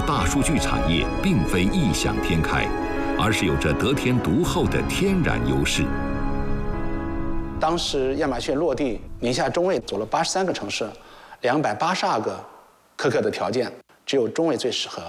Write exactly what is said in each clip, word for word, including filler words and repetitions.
大数据产业并非异想天开，而是有着得天独厚的天然优势。 当时亚马逊落地，宁夏中卫走了八十三个城市，两百八十二个苛刻的条件，只有中卫最适合。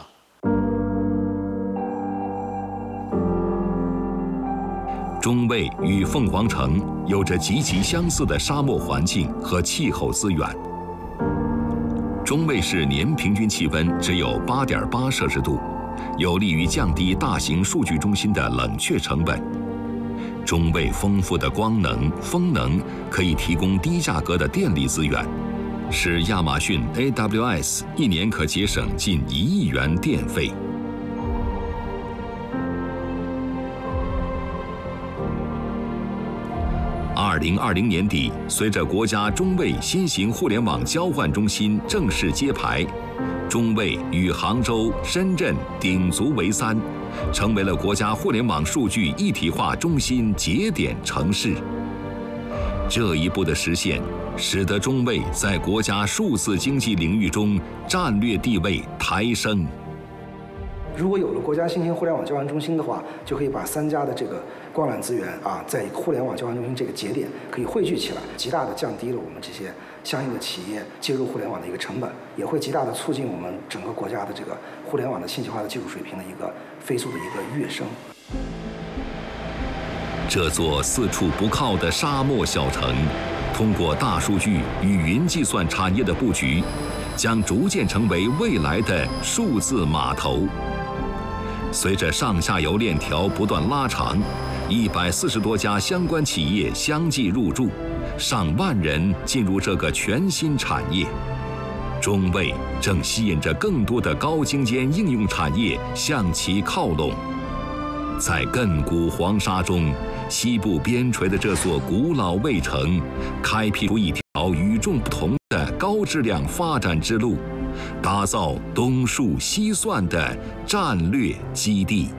中卫与凤凰城有着极其相似的沙漠环境和气候资源。中卫市年平均气温只有 八点八摄氏度，有利于降低大型数据中心的冷却成本。中卫丰富的光能、风能可以提供低价格的电力资源，使亚马逊 A W S 一年可节省近一亿元电费。二零二零年底，随着国家中卫新型互联网交换中心正式揭牌，中卫与杭州、深圳鼎足为三，成为了国家互联网数据一体化中心节点城市。这一步的实现，使得中卫在国家数字经济领域中战略地位抬升。 如果有了国家新型互联网交换中心的话，就可以把三家的这个光缆资源啊，在互联网交换中心这个节点可以汇聚起来，极大的降低了我们这些相应的企业接入互联网的一个成本，也会极大的促进我们整个国家的这个互联网的信息化的技术水平的一个飞速的一个跃升。 这座四处不靠的沙漠小城，通过大数据与云计算产业的布局，将逐渐成为未来的数字码头。随着上下游链条不断拉长，一百四十多家相关企业相继入驻，上万人进入这个全新产业。中卫正吸引着更多的高精尖应用产业向其靠拢。在亘古黄沙中，西部边陲的这座古老卫城，开辟出一条与众不同的高质量发展之路，打造东数西算的战略基地。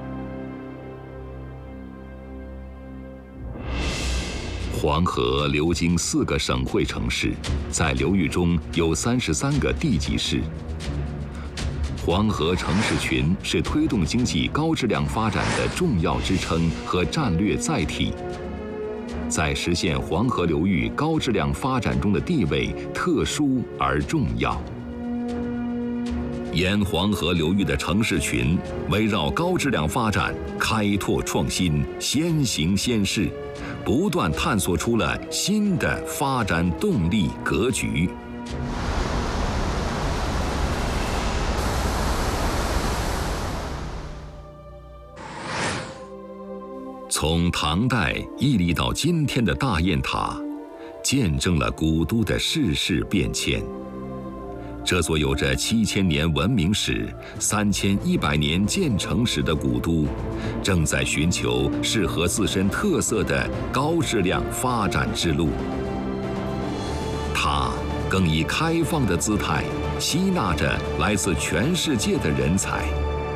黄河流经四个省会城市，在流域中有三十三个地级市。黄河城市群是推动经济高质量发展的重要支撑和战略载体，在实现黄河流域高质量发展中的地位特殊而重要。沿黄河流域的城市群围绕高质量发展开拓创新，先行先试，不断探索出了新的发展动力格局。从唐代屹立到今天的大雁塔，见证了古都的世事变迁。这座有着七千年文明史、三千一百年建成史的古都，正在寻求适合自身特色的高质量发展之路。它更以开放的姿态，吸纳着来自全世界的人才。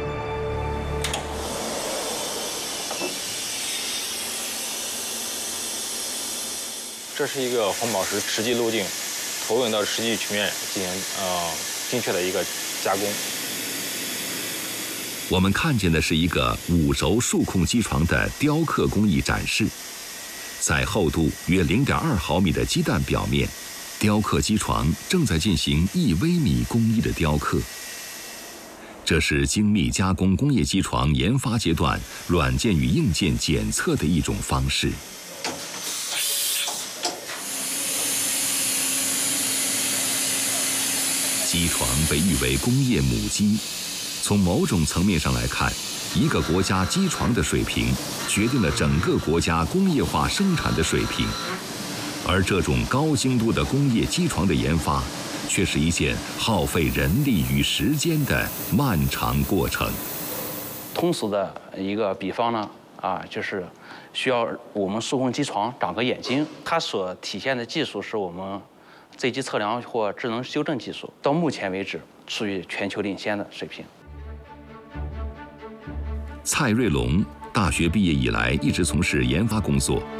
这是一个红宝石实际路径投影到实际曲面进行呃精确的一个加工。 我们看见的是一个五轴数控机床的雕刻工艺展示，在厚度约 零点二毫米的鸡蛋表面，雕刻机床正在进行一微米工艺的雕刻。这是精密加工工业机床研发阶段软件与硬件检测的一种方式。机床被誉为工业母机，从某种层面上来看，一个国家机床的水平决定了整个国家工业化生产的水平，而这种高精度的工业机床的研发，却是一件耗费人力与时间的漫长过程。 通俗的一个比方呢，啊，就是需要我们数控机床长个眼睛，它所体现的技术是我们Z 机测量或智能修正技术，到目前为止处于全球领先的水平。 蔡瑞龙大学毕业以来一直从事研发工作，